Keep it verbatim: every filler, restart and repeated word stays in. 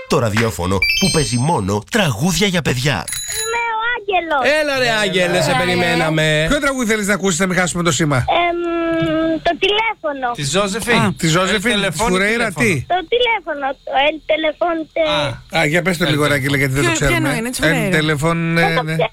Το ραδιόφωνο που παίζει μόνο τραγούδια για παιδιά. Είμαι ο Άγγελος. Έλα ρε Άγγελε, σε περιμέναμε. Ποιο τραγούδι θέλεις να ακούσεις, να μην χάσουμε το σήμα? Εμ, το τηλέφωνο. Τη Ζώζεφιν. Τη Ζώζεφιν, τη Φουρέιρα, τι? Το τηλέφωνο. Το el teléfono. Α, για πες το λίγο ρε Άγγελε, γιατί δεν το Ποιο- ποιο ξέρουμε. εννοεί, είναι της Φουρέιρα. El teléfono, ναι, ναι.